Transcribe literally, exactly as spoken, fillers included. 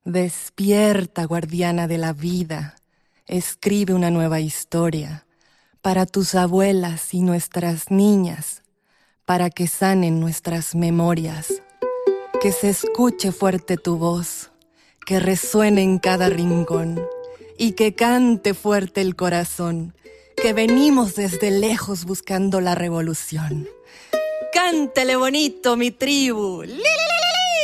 Despierta, guardiana de la vida, escribe una nueva historia para tus abuelas y nuestras niñas, para que sanen nuestras memorias, que se escuche fuerte tu voz, que resuene en cada rincón y que cante fuerte el corazón, que venimos desde lejos buscando la revolución. Cántele bonito, mi tribu. ¡Lila!